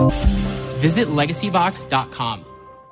Visit LegacyBox.com.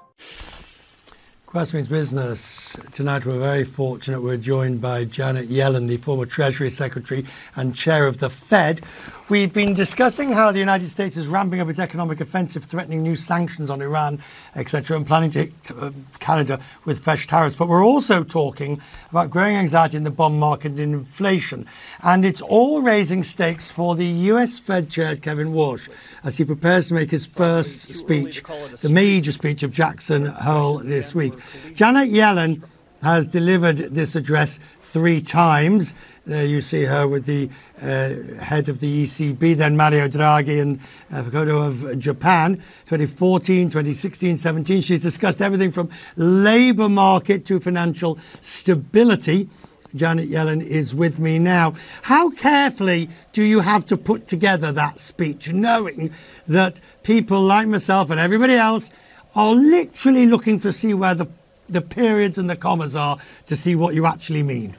Quest Means Business. Tonight we're very fortunate. We're joined by Janet Yellen, the former Treasury Secretary and Chair of the Fed. We've been discussing how the United States is ramping up its economic offensive, threatening new sanctions on Iran, etc., and planning to hit Canada with fresh tariffs. But we're also talking about growing anxiety in the bond market and inflation. And it's all raising stakes for the US Fed Chair, Kevin Walsh, as he prepares to make his first speech, the major speech of Jackson Hole this week. Janet Yellen has delivered this address 3 times. There you see her with the head of the ECB, then Mario Draghi and Fukuda of Japan, 2014, 2016, 17. She's discussed everything from labour market to financial stability. Janet Yellen is with me now. How carefully do you have to put together that speech, knowing that people like myself and everybody else are literally looking to see where the periods and the commas are to see what you actually mean?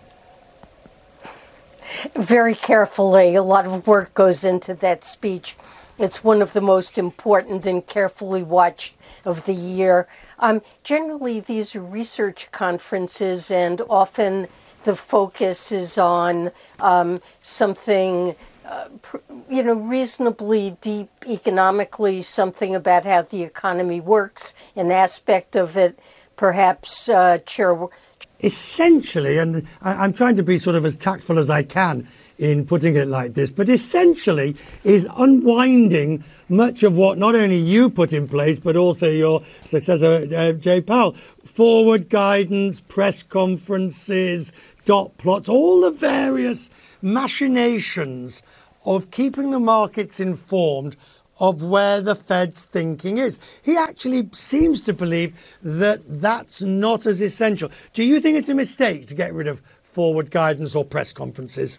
Very carefully. A lot of work goes into that speech. It's one of the most important and carefully watched of the year. Generally, these are research conferences, and often the focus is on something reasonably deep economically, something about how the economy works, an aspect of it, perhaps, Chair. Essentially, and I'm trying to be sort of as tactful as I can in putting it like this, but essentially is unwinding much of what not only you put in place, but also your successor, Jay Powell. Forward guidance, press conferences, dot plots, all the various machinations of keeping the markets informed of where the Fed's thinking is. He actually seems to believe that that's not as essential. Do you think it's a mistake to get rid of forward guidance or press conferences?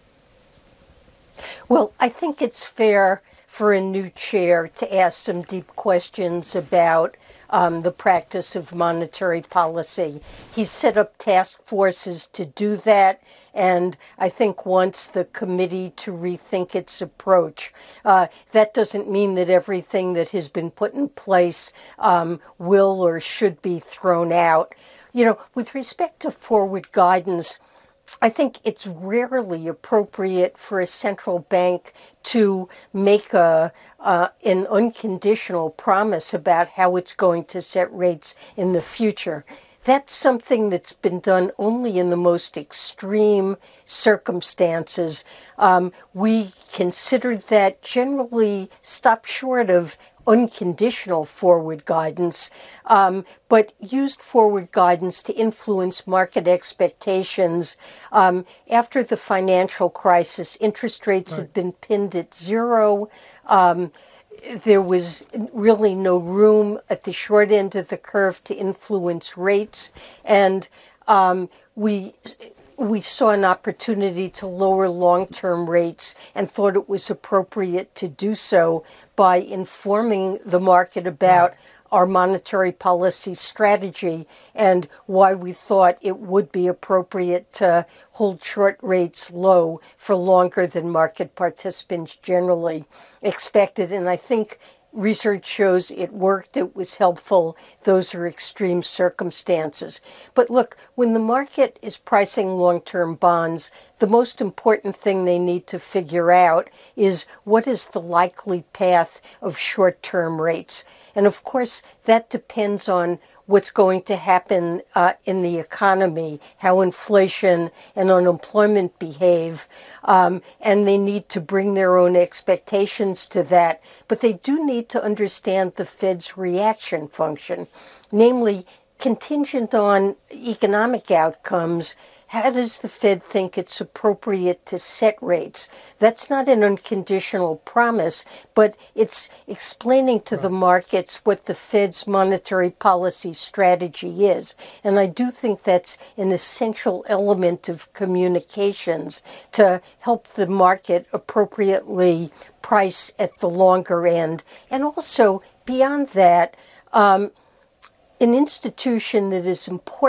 Well, I think it's fair for a new chair to ask some deep questions about the practice of monetary policy. He's set up task forces to do that, and I think wants the committee to rethink its approach. That doesn't mean that everything that has been put in place will or should be thrown out. With respect to forward guidance, I think it's rarely appropriate for a central bank to make an unconditional promise about how it's going to set rates in the future. That's something that's been done only in the most extreme circumstances. We considered that generally stop short of unconditional forward guidance, but used forward guidance to influence market expectations. After the financial crisis, interest rates had been pinned at 0. There was really no room at the short end of the curve to influence rates, and we saw an opportunity to lower long-term rates and thought it was appropriate to do so by informing the market about our monetary policy strategy and why we thought it would be appropriate to hold short rates low for longer than market participants generally expected. And I think research shows it worked, it was helpful. Those are extreme circumstances. But look, when the market is pricing long-term bonds, the most important thing they need to figure out is what is the likely path of short-term rates. And of course, that depends on what's going to happen in the economy, how inflation and unemployment behave, and they need to bring their own expectations to that. But they do need to understand the Fed's reaction function, namely contingent on economic outcomes. How does the Fed think it's appropriate to set rates? That's not an unconditional promise, but it's explaining to the markets what the Fed's monetary policy strategy is. And I do think that's an essential element of communications to help the market appropriately price at the longer end. And also, beyond that, an institution that is important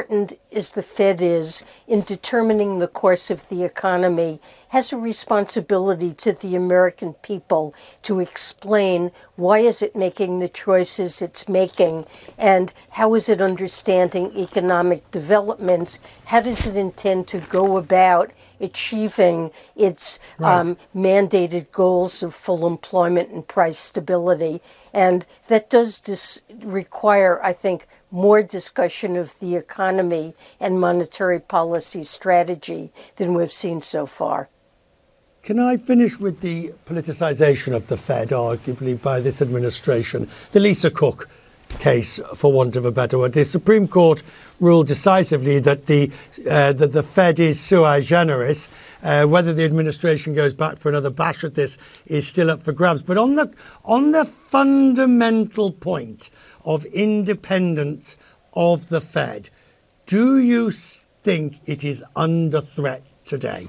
as the Fed is in determining the course of the economy, has a responsibility to the American people to explain why is it making the choices it's making, and how is it understanding economic developments, how does it intend to go about achieving its mandated goals of full employment and price stability. And that does require, I think, more discussion of the economy and monetary policy strategy than we've seen so far. Can I finish with the politicization of the Fed, arguably by this administration? The Lisa Cook case, for want of a better word. The Supreme Court ruled decisively that the Fed is sui generis. Whether the administration goes back for another bash at this is still up for grabs. But on the fundamental point of independence of the Fed, do you think it is under threat today?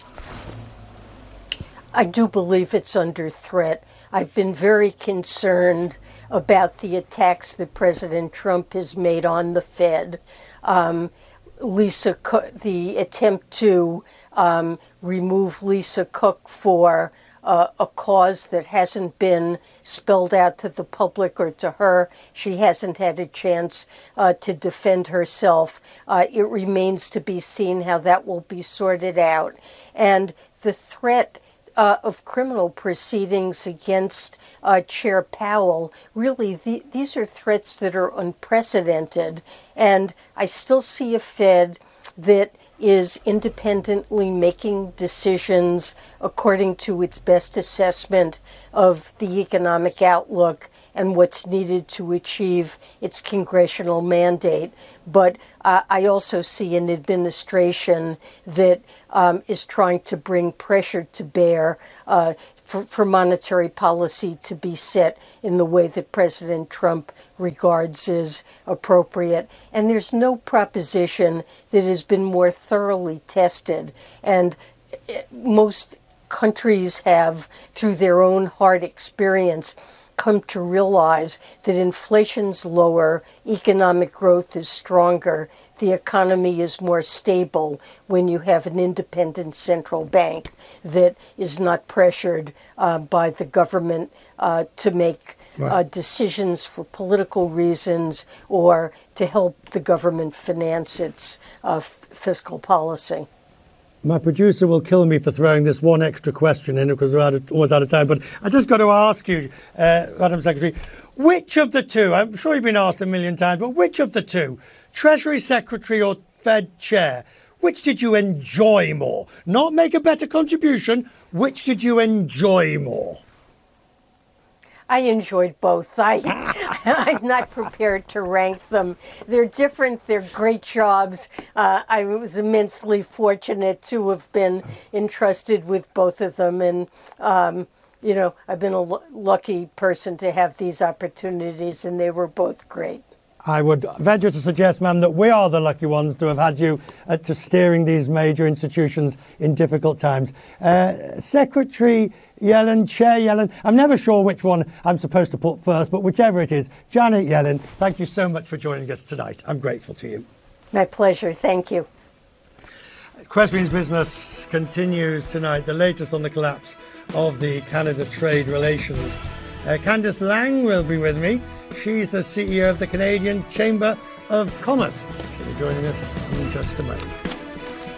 I do believe it's under threat. I've been very concerned about the attacks that President Trump has made on the Fed. The attempt to remove Lisa Cook for a cause that hasn't been spelled out to the public or to her. She hasn't had a chance to defend herself. It remains to be seen how that will be sorted out. And the threat of criminal proceedings against Chair Powell, really, these are threats that are unprecedented. And I still see a Fed that is independently making decisions according to its best assessment of the economic outlook and what's needed to achieve its congressional mandate. But I also see an administration that is trying to bring pressure to bear for monetary policy to be set in the way that President Trump regards as appropriate. And there's no proposition that has been more thoroughly tested. And most countries have, through their own hard experience, come to realize that inflation's lower, economic growth is stronger, the economy is more stable when you have an independent central bank that is not pressured by the government to make decisions for political reasons or to help the government finance its fiscal policy. My producer will kill me for throwing this one extra question in because we're almost out of time. But I just got to ask you, Madam Secretary, which of the two, I'm sure you've been asked a million times, but which of the two, Treasury Secretary or Fed Chair, which did you enjoy more? Not make a better contribution, which did you enjoy more? I enjoyed both. I'm not prepared to rank them. They're different. They're great jobs. I was immensely fortunate to have been entrusted with both of them. And, I've been a lucky person to have these opportunities, and they were both great. I would venture to suggest, ma'am, that we are the lucky ones to have had you to steering these major institutions in difficult times. Secretary Yellen, Chair Yellen, I'm never sure which one I'm supposed to put first, but whichever it is, Janet Yellen, thank you so much for joining us tonight. I'm grateful to you. My pleasure. Thank you. Crespin's Business continues tonight, the latest on the collapse of the Canada trade relations. Candice Lang will be with me. She's the CEO of the Canadian Chamber of Commerce. She'll be joining us in just a moment.